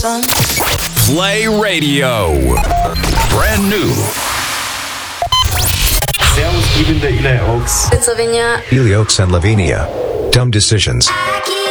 son. Play Radio. Brand new. Servus, ich bin der Eli Oaks. It's Lavinia. Eli Oaks and Lavinia. Dumb Decisions.